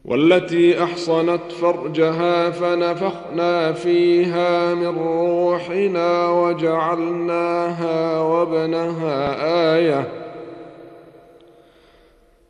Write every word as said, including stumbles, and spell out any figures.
والتي أحصنت فرجها فنفخنا فيها من روحنا وجعلناها وابنها آية